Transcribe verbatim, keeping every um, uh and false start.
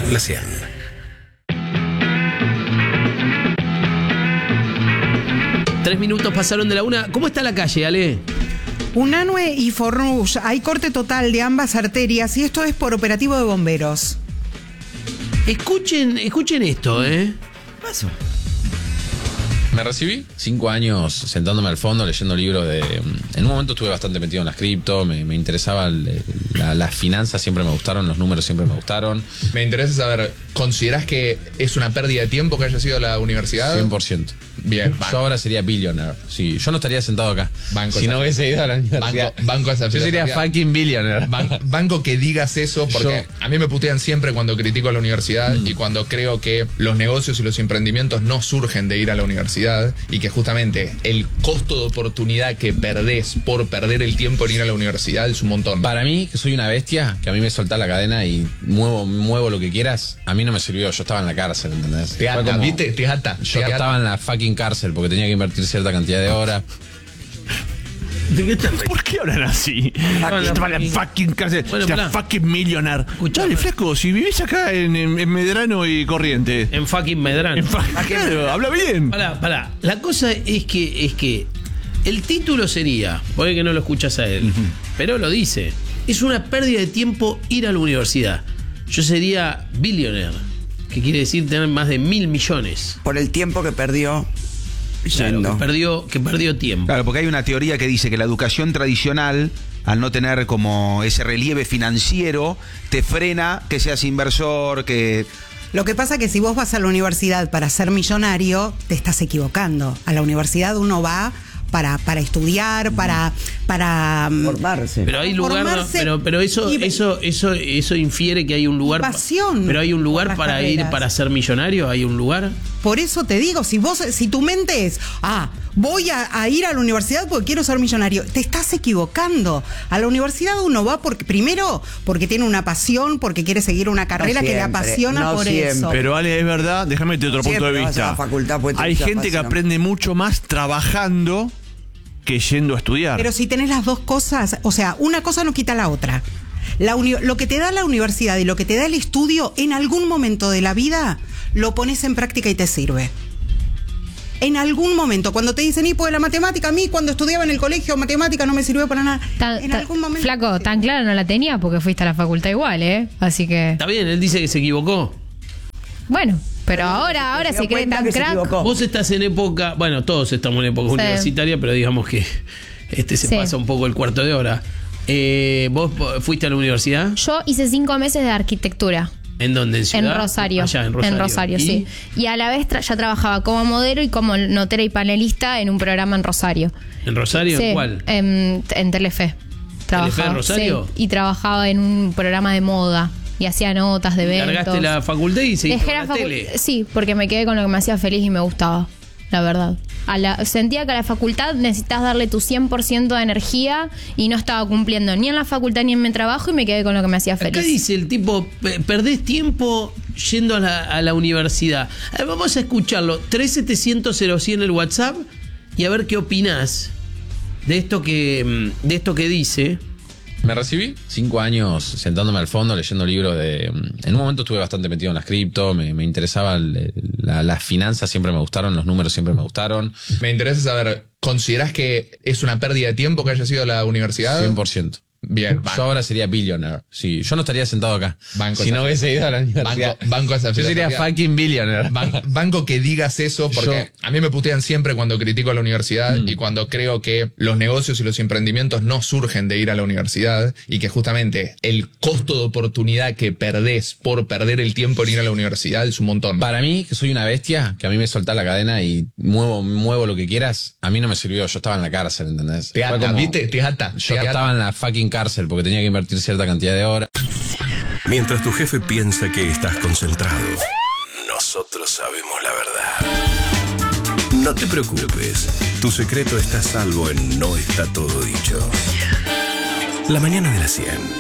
La cien. Tres minutos pasaron de la una. ¿Cómo está la calle, Ale? Unanue y Fornush, hay corte total de ambas arterias y esto es por operativo de bomberos. Escuchen, escuchen esto, ¿eh? ¿Qué pasó? Me recibí cinco años sentándome al fondo leyendo libros de... En un momento estuve bastante metido en las cripto, me, me interesaba el, la, las finanzas, siempre me gustaron, los números siempre me gustaron. Me interesa saber, ¿considerás que es una pérdida de tiempo que haya sido a la universidad? cien por ciento. Bien, Yo banco. ahora sería billionaire. Sí, yo no estaría sentado acá Banco si esa- no hubiese ido a la universidad. Banco, banco esa Yo sería filosofía. fucking billionaire. Ban- banco que digas eso, porque Yo- a mí me putean siempre cuando critico a la universidad Mm. y cuando creo que los negocios y los emprendimientos no surgen de ir a la universidad y que justamente el costo de oportunidad que perdés por perder el tiempo en ir a la universidad es un montón. Para mí, que soy una bestia, que a mí me soltá la cadena y muevo, muevo lo que quieras, a mí no me sirvió. Yo estaba en la cárcel, ¿entendés? Te Fue ata, como- ¿viste? Te ata. Yo te ata. estaba en la fucking cárcel porque tenía que invertir cierta cantidad de horas. ¿De qué están? ¿Por qué hablan así? Bueno, Estaba en la fucking cárcel. Bueno, Este pará. fucking millionaire. Escuchá, Dale, pará. flaco, si vivís acá en, en- en Medrano y Corrientes. En fucking Medrano. En fa- claro, habla bien. Pará, pará. La cosa es que, es que el título sería, puede que no lo escuchas a él, pero lo dice. Es una pérdida de tiempo ir a la universidad. Yo sería billionaire, que quiere decir tener más de mil millones. Por el tiempo que perdió Claro, yendo. que perdió, que perdió tiempo. Claro, porque hay una teoría que dice que la educación tradicional, al no tener como ese relieve financiero, te frena que seas inversor, que... Lo que pasa es que si vos vas a la universidad para ser millonario, te estás equivocando. A la universidad uno va para, para estudiar, para, para mm, Formarse. Pero hay lugar, no, formarse pero, pero eso, y- eso, eso, eso infiere que hay un lugar. Pasión Pero hay un por lugar las para ir carreras. para ser millonario, hay un lugar. Por eso te digo, si vos, si tu mente es, ah, voy a, a ir a la universidad porque quiero ser millonario, te estás equivocando. A la universidad uno va porque, primero, porque tiene una pasión, porque quiere seguir una carrera que le siempre, apasiona no por siempre. eso. Pero Ale, es verdad, déjame te otro punto Siempre de vas a la vista. facultad porque te Hay gusta gente que pasión. aprende mucho más trabajando que yendo a estudiar. Pero si tenés las dos cosas, o sea, una cosa no quita la otra. La uni- lo que te da la universidad y lo que te da el estudio, en algún momento de la vida, lo pones en práctica y te sirve. En algún momento, cuando te dicen, y pues la matemática, a mí cuando estudiaba en el colegio, matemática no me sirvió para nada. Tan- en tan- algún momento. flaco, tan claro no la tenía porque fuiste a la facultad igual, ¿eh? Así que, Está bien, él dice que se equivocó. bueno, pero ahora, ahora dio se cree cuenta tan que se crack. equivocó. Vos estás en época, bueno, todos estamos en época Sí. universitaria, pero digamos que este se Sí. pasa un poco el cuarto de hora. Eh, ¿Vos fuiste a la universidad? Yo hice cinco meses de arquitectura. ¿En dónde? ¿En En Ciudad? Rosario, Allá, en Rosario. en Rosario, ¿Y? sí. Y a la vez tra- ya trabajaba como modelo y como notera y panelista en un programa en Rosario. ¿En Rosario? Sí, ¿Cuál? En, en Telefe. Trabajaba, Rosario? sí, y trabajaba en un programa de moda y hacía notas de eventos. Largaste la facultad y seguiste Dejé con la la facu- tele. Sí, porque me quedé con lo que me hacía feliz y me gustaba, la verdad. A la, sentía que a la facultad necesitas darle tu cien por ciento de energía y no estaba cumpliendo ni en la facultad ni en mi trabajo y me quedé con lo que me hacía Acá feliz. dice el tipo, pe- perdés tiempo yendo a la, a la universidad. A ver, vamos a escucharlo. tres setecientos cero cien el WhatsApp y a ver qué opinás de esto que, mm, de esto que dice. Me recibí cinco años sentándome al fondo leyendo libros de... En un momento estuve bastante metido en las cripto, me, me interesaba el- la- las finanzas, siempre me gustaron, los números siempre me gustaron. Me interesa saber, ¿considerás que es una pérdida de tiempo que haya sido a la universidad? cien por ciento. Bien, Yo banco. ahora sería billionaire. Sí, yo no estaría sentado acá Banco si esa- no hubiese ido a la universidad. Banco, banco esa Yo sería filosofía. fucking billionaire. Ban- banco que digas eso, porque Yo- a mí me putean siempre cuando critico a la universidad y cuando creo que los negocios y los emprendimientos no surgen de ir a la universidad y que justamente el costo de oportunidad que perdés por perder el tiempo en ir a la universidad es un montón. Para mí, que soy una bestia, que a mí me soltá la cadena y muevo, muevo lo que quieras, a mí no me sirvió. Yo estaba en la cárcel, ¿entendés? Te Fue ata, como- ¿viste? Te ata. Yo te ata. estaba en la fucking cárcel porque tenía que invertir cierta cantidad de horas. Mientras tu jefe piensa que estás concentrado, nosotros sabemos la verdad. No te preocupes, tu secreto está a salvo en No Está Todo Dicho. La mañana de la cien.